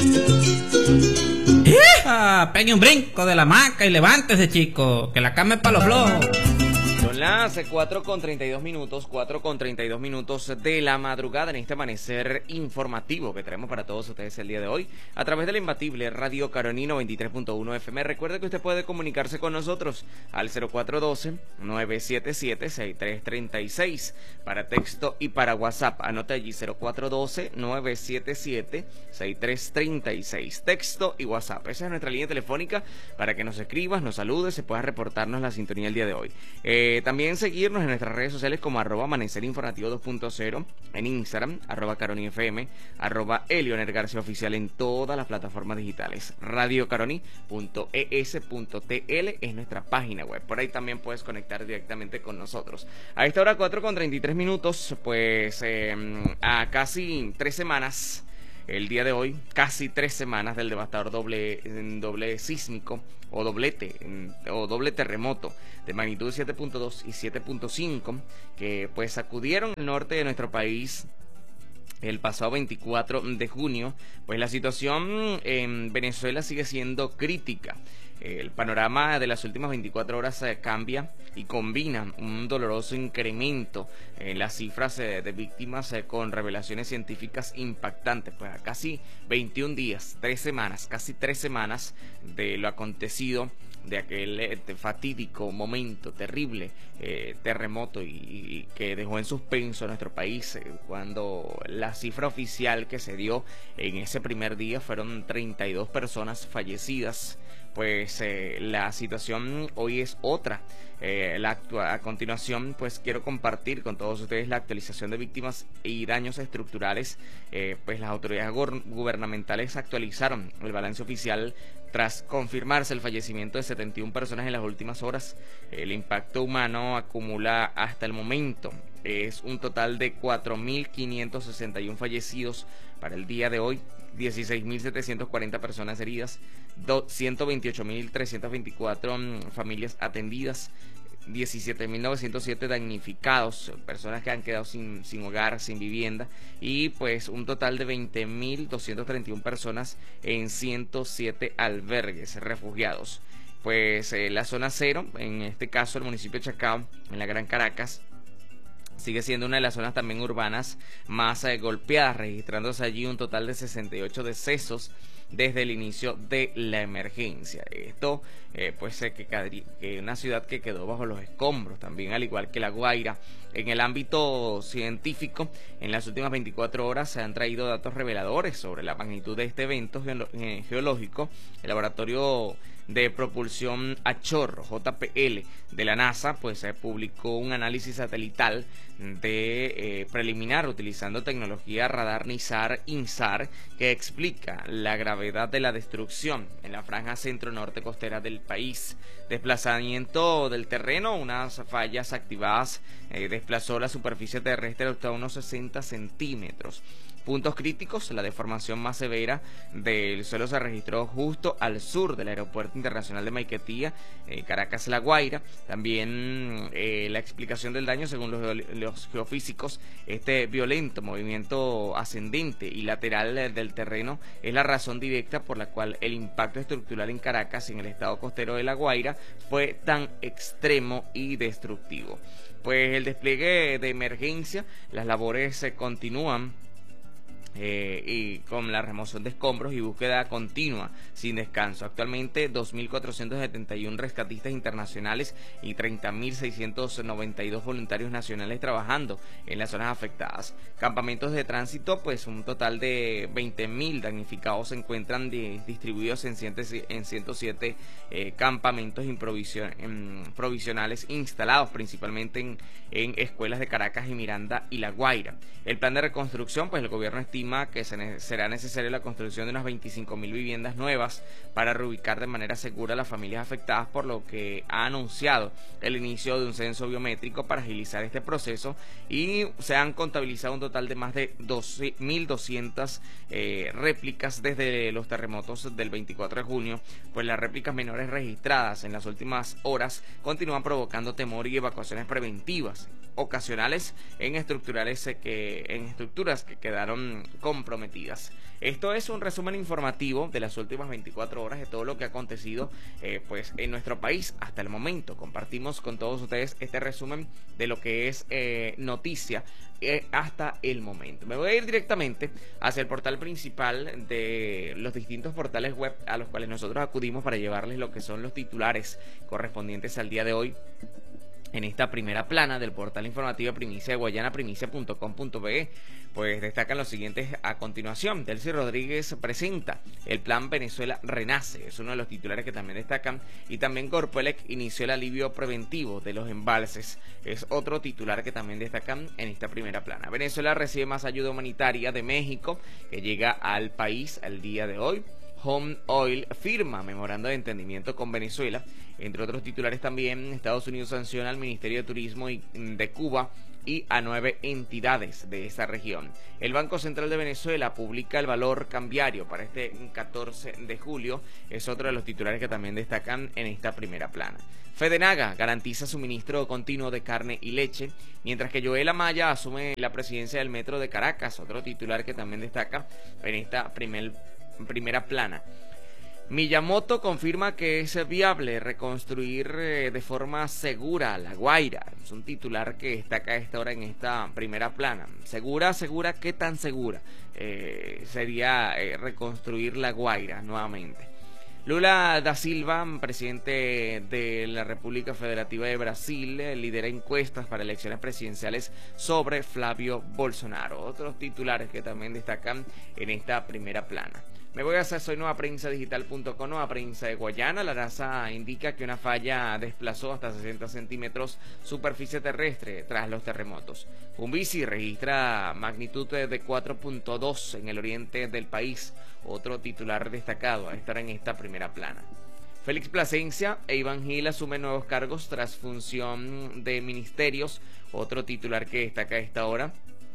Pegue un brinco de la hamaca y levántese, chico, que la cama es para los flojos. Son las 4:32 de la madrugada en este amanecer informativo que traemos para todos ustedes el día de hoy a través de la imbatible Radio Caroní 93.1 FM. Recuerde que usted puede comunicarse con nosotros al 0412-977-6336 para texto y para WhatsApp. Anote allí 0412-977-6336, texto y WhatsApp. Esa es nuestra línea telefónica para que nos escribas, nos saludes, se pueda reportarnos la sintonía el día de hoy. También seguirnos en nuestras redes sociales como @amanecerinformativo 2.0 en Instagram, @caronifm, @Elioner García Oficial en todas las plataformas digitales. radiocaroni.es.tl es nuestra página web. Por ahí también puedes conectar directamente con nosotros. A esta hora 4:33, pues a casi 3 semanas. El día de hoy, casi 3 semanas del devastador doble sísmico o doble terremoto de magnitud 7.2 y 7.5 que pues sacudieron el norte de nuestro país el pasado 24 de junio. Pues la situación en Venezuela sigue siendo crítica. El panorama de las últimas 24 horas cambia y combina un doloroso incremento en las cifras de víctimas con revelaciones científicas impactantes. Pues a casi 21 días, 3 semanas, casi 3 semanas de lo acontecido, de aquel fatídico momento terrible, terremoto y que dejó en suspenso a nuestro país, cuando la cifra oficial que se dio en ese primer día fueron 32 personas fallecidas. Pues la situación hoy es otra. A continuación, pues quiero compartir con todos ustedes la actualización de víctimas y daños estructurales. Pues las autoridades gubernamentales actualizaron el balance oficial tras confirmarse el fallecimiento de 71 personas en las últimas horas. El impacto humano acumula hasta el momento es un total de 4.561 fallecidos para el día de hoy, 16.740 personas heridas, 128.324 familias atendidas, 17.907 damnificados, personas que han quedado sin hogar, sin vivienda, y pues un total de 20.231 personas en 107 albergues refugiados. Pues la zona cero, en este caso el municipio de Chacao, en la Gran Caracas, sigue siendo una de las zonas también urbanas más golpeadas, registrándose allí un total de 68 decesos desde el inicio de la emergencia. Esto pues que una ciudad que quedó bajo los escombros, también al igual que La Guaira. En el ámbito científico, en las últimas 24 horas se han traído datos reveladores sobre la magnitud de este evento geológico. El laboratorio de propulsión a chorro, JPL, de la NASA, pues publicó un análisis satelital de preliminar utilizando tecnología radar NISAR-INSAR que explica la gravedad de la destrucción en la franja centro-norte costera del país. Desplazamiento del terreno, unas fallas activadas desplazó la superficie terrestre hasta unos 60 centímetros. Puntos críticos: la deformación más severa del suelo se registró justo al sur del Aeropuerto Internacional de Maiquetía, Caracas, La Guaira. También la explicación del daño, según los geofísicos, este violento movimiento ascendente y lateral del terreno es la razón directa por la cual el impacto estructural en Caracas, en el estado costero de La Guaira, fue tan extremo y destructivo. Pues el despliegue de emergencia, las labores se continúan y con la remoción de escombros y búsqueda continua sin descanso. Actualmente 2.471 rescatistas internacionales y 30.692 voluntarios nacionales trabajando en las zonas afectadas. Campamentos de tránsito, pues un total de 20.000 damnificados se encuentran distribuidos en 107 campamentos provisionales instalados principalmente en escuelas de Caracas y Miranda y La Guaira. El plan de reconstrucción, pues el gobierno estima que será necesaria la construcción de unas 25.000 viviendas nuevas para reubicar de manera segura a las familias afectadas, por lo que ha anunciado el inicio de un censo biométrico para agilizar este proceso, y se han contabilizado un total de más de 1.200 réplicas desde los terremotos del 24 de junio, pues las réplicas menores registradas en las últimas horas continúan provocando temor y evacuaciones preventivas ocasionales en estructuras que quedaron comprometidas. Esto es un resumen informativo de las últimas 24 horas de todo lo que ha acontecido pues en nuestro país hasta el momento. Compartimos con todos ustedes este resumen de lo que es noticia hasta el momento. Me voy a ir directamente hacia el portal principal de los distintos portales web a los cuales nosotros acudimos para llevarles lo que son los titulares correspondientes al día de hoy. En esta primera plana del portal informativo Primicia de Guayana, primicia.com.be, pues destacan los siguientes a continuación. Delcy Rodríguez presenta el plan Venezuela Renace, es uno de los titulares que también destacan, y también Corpoelec inició el alivio preventivo de los embalses, es otro titular que también destacan en esta primera plana. Venezuela recibe más ayuda humanitaria de México, que llega al país al día de hoy. Home Oil firma memorando de entendimiento con Venezuela. Entre otros titulares también, Estados Unidos sanciona al Ministerio de Turismo de Cuba y a 9 entidades de esa región. El Banco Central de Venezuela publica el valor cambiario para este 14 de julio. Es otro de los titulares que también destacan en esta primera plana. Fedenaga garantiza suministro continuo de carne y leche, mientras que Joel Amaya asume la presidencia del Metro de Caracas. Otro titular que también destaca en esta primera plana. Miyamoto confirma que es viable reconstruir de forma segura La Guaira. Es un titular que destaca a esta hora en esta primera plana. ¿Segura? ¿Qué tan segura? Sería reconstruir La Guaira nuevamente. Lula da Silva, presidente de la República Federativa de Brasil, lidera encuestas para elecciones presidenciales sobre Flavio Bolsonaro. Otros titulares que también destacan en esta primera plana. Me voy a hacer Soy Nueva Prensa Digital.com, Nueva Prensa de Guayana. La NASA indica que una falla desplazó hasta 60 centímetros superficie terrestre tras los terremotos. Umbisi registra magnitud de 4.2 en el oriente del país. Otro titular destacado a estar en esta primera plana. Félix Plasencia e Iván Gil asumen nuevos cargos tras función de ministerios. Otro titular que destaca a esta hora.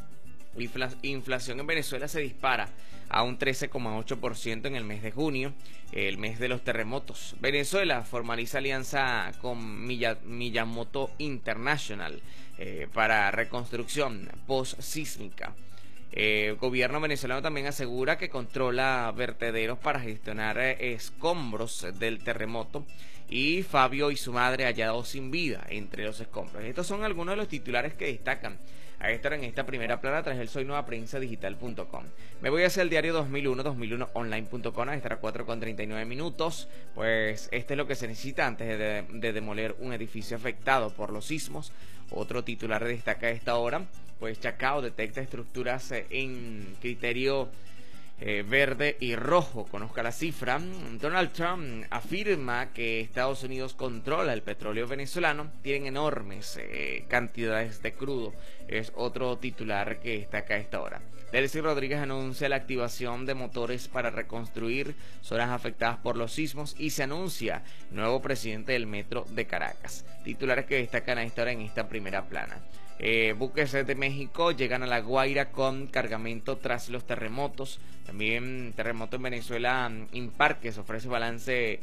Inflación en Venezuela se dispara a un 13,8% en el mes de junio, el mes de los terremotos. Venezuela formaliza alianza con Miyamoto International para reconstrucción post-sísmica. El gobierno venezolano también asegura que controla vertederos para gestionar escombros del terremoto. Y Fabio y su madre hallados sin vida entre los escombros. Estos son algunos de los titulares que destacan a estar en esta primera plana tras el Soy Nueva Prensa Digital.com. Me voy hacia el diario 2001online.com, a estar a 4:39 minutos. Pues este es lo que se necesita antes de demoler un edificio afectado por los sismos. Otro titular destaca a esta hora, pues Chacao detecta estructuras en criterio verde y rojo. Conozca la cifra. Donald Trump afirma que Estados Unidos controla el petróleo venezolano. Tienen enormes cantidades de crudo. Es otro titular que destaca a esta hora. Delcy Rodríguez anuncia la activación de motores para reconstruir zonas afectadas por los sismos y se anuncia nuevo presidente del Metro de Caracas. Titulares que destacan a esta hora en esta primera plana. Buques de México llegan a La Guaira con cargamento tras los terremotos. También terremoto en Venezuela. Imparques ofrece balance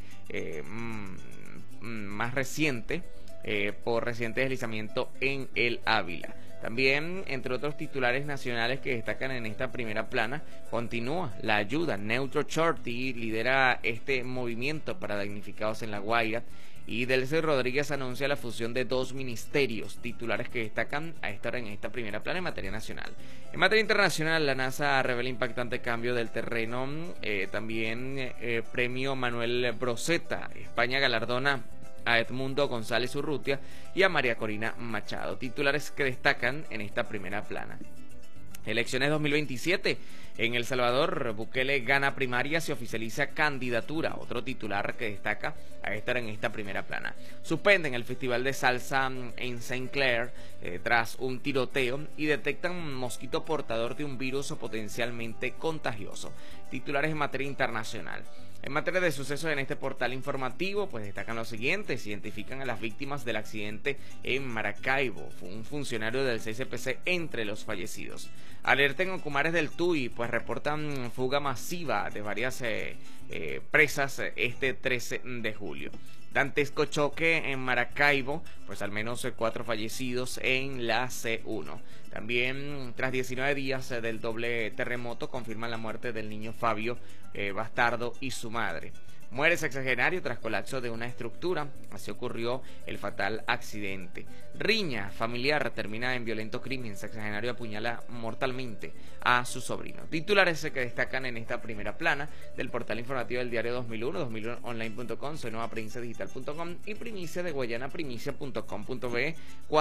más reciente por reciente deslizamiento en el Ávila. También, entre otros titulares nacionales que destacan en esta primera plana, continúa la ayuda. Neutro Shorty lidera este movimiento para damnificados en La Guaira. Y Delcy Rodríguez anuncia la fusión de 2 ministerios. Titulares que destacan a esta hora en esta primera plana en materia nacional. En materia internacional, la NASA revela impactante cambio del terreno. También premio Manuel Broceta. España galardona a Edmundo González Urrutia y a María Corina Machado. Titulares que destacan en esta primera plana. Elecciones 2027. En El Salvador, Bukele gana primarias y oficializa candidatura. Otro titular que destaca a estar en esta primera plana. Suspenden el Festival de Salsa en Saint Clair tras un tiroteo y detectan un mosquito portador de un virus potencialmente contagioso. Titulares en materia internacional. En materia de sucesos en este portal informativo, pues destacan los siguientes. Identifican a las víctimas del accidente en Maracaibo. Fue un funcionario del CCPC entre los fallecidos. Alerta en Ocumares del Tuy, pues reportan fuga masiva de varias presas este 13 de julio. Dantesco choque en Maracaibo, pues al menos 4 fallecidos en la C1. También, tras 19 días del doble terremoto, confirman la muerte del niño Fabio Bastardo y su madre. Muere sexagenario tras colapso de una estructura. Así ocurrió el fatal accidente. Riña familiar termina en violento crimen. Sexagenario apuñala mortalmente a su sobrino. Titulares que destacan en esta primera plana del portal informativo del diario 2001, 2001online.com, soynuevaprensa.digital.com y primicia de guayanaprimicia.com.be,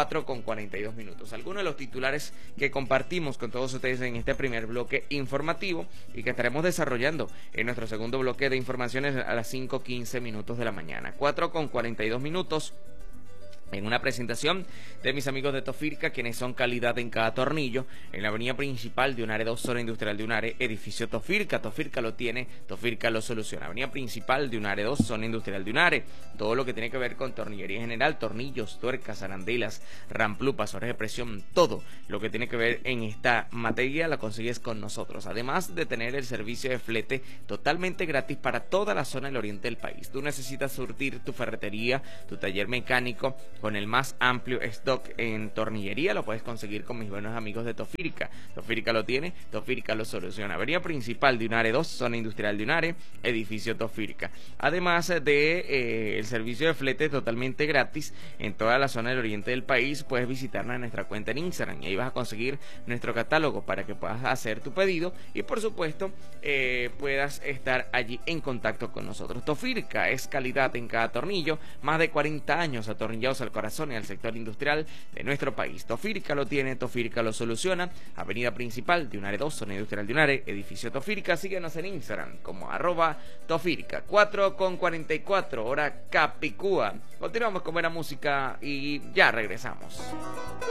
4:42 minutos. Algunos de los titulares que compartimos con todos ustedes en este primer bloque informativo y que estaremos desarrollando en nuestro segundo bloque de informaciones a las 5:15 minutos de la mañana. 4:42 minutos. En una presentación de mis amigos de Tofirca, quienes son calidad en cada tornillo, en la avenida principal de Unare 2, zona industrial de Unare, edificio Tofirca. Tofirca lo tiene, Tofirca lo soluciona. Avenida principal de Unare 2, zona industrial de Unare. Todo lo que tiene que ver con tornillería en general, tornillos, tuercas, arandelas, ramplupas, horas de presión, todo lo que tiene que ver en esta materia la consigues con nosotros. Además de tener el servicio de flete totalmente gratis para toda la zona del oriente del país. Tú necesitas surtir tu ferretería, tu taller mecánico, con el más amplio stock en tornillería. Lo puedes conseguir con mis buenos amigos de Tofirca. Tofirca lo tiene, Tofirca lo soluciona. Avenida principal de Unare 2, zona industrial de Unare, edificio Tofirca. Además de el servicio de flete totalmente gratis en toda la zona del oriente del país, puedes visitarnos en nuestra cuenta en Instagram y ahí vas a conseguir nuestro catálogo para que puedas hacer tu pedido y por supuesto puedas estar allí en contacto con nosotros. Tofirca es calidad en cada tornillo, más de 40 años atornillados al corazón y al sector industrial de nuestro país. Tofirca lo tiene, Tofirca lo soluciona. Avenida principal de Unare 2, zona industrial de Unare, edificio Tofirca. Síguenos en Instagram como @Tofirca. 4:44, hora Capicúa. Continuamos con buena música y ya regresamos.